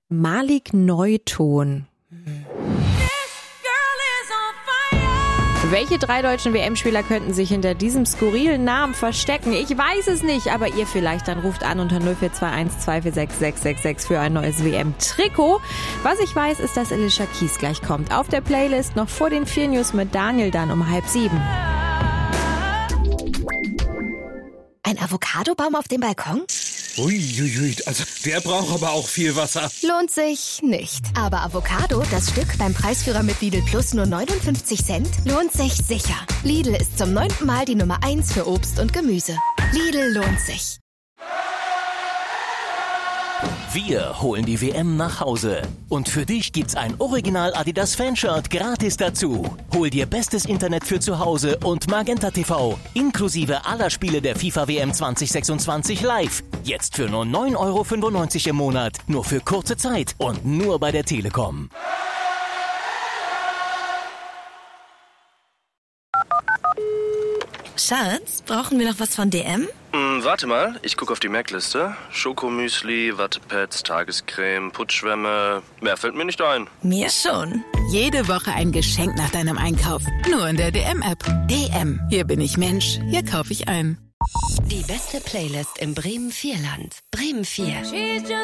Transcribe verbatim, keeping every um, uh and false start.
Malik Neuton. Hm. Welche drei deutschen W M-Spieler könnten sich hinter diesem skurrilen Namen verstecken? Ich weiß es nicht, aber ihr vielleicht. Dann ruft an unter null vier zwei eins zwei vier sechs sechs sechs sechs für ein neues W M-Trikot. Was ich weiß, ist, dass Alicia Keys gleich kommt. Auf der Playlist noch vor den vier News mit Daniel dann um halb sieben. Ein Avocadobaum auf dem Balkon? Uiuiui, also der braucht aber auch viel Wasser. Lohnt sich nicht. Aber Avocado, das Stück beim Preisführer mit Lidl Plus nur neunundfünfzig Cent, lohnt sich sicher. Lidl ist zum neunten Mal die Nummer eins für Obst und Gemüse. Lidl lohnt sich. Wir holen die W M nach Hause. Und für dich gibt's ein Original Adidas Fanshirt gratis dazu. Hol dir bestes Internet für zu Hause und Magenta T V. Inklusive aller Spiele der FIFA W M zwanzig sechsundzwanzig live. Jetzt für nur neun Euro fünfundneunzig im Monat. Nur für kurze Zeit und nur bei der Telekom. Schatz, brauchen wir noch was von D M? Hm, warte mal, ich gucke auf die Merkliste. Schokomüsli, Wattepads, Tagescreme, Putzschwämme. Mehr fällt mir nicht ein. Mir schon. Jede Woche ein Geschenk nach deinem Einkauf. Nur in der D M-App. D M. Hier bin ich Mensch. Hier kaufe ich ein. Die beste Playlist im Bremen Vierland. Bremen vier.